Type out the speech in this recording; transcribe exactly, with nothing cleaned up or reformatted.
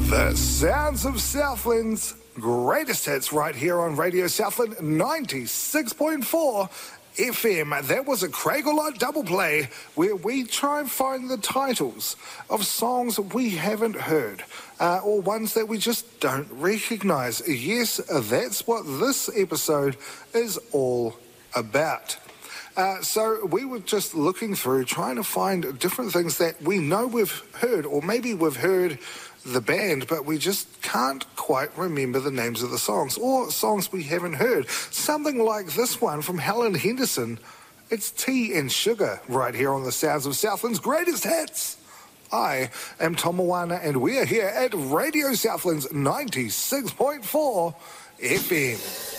The sounds of Southland's greatest hits right here on Radio Southland ninety-six point four F M. That was a Craigellite double play where we try and find the titles of songs we haven't heard uh, or ones that we just don't recognise. Yes, that's what this episode is all about. Uh, so we were just looking through, trying to find different things that we know we've heard, or maybe we've heard the band, but we just can't quite remember the names of the songs, or songs we haven't heard. Something like this one from Helen Henderson. It's Tea and Sugar right here on the Sounds of Southland's Greatest Hits. I am Tom Moana, and we are here at Radio Southland's ninety-six point four F M.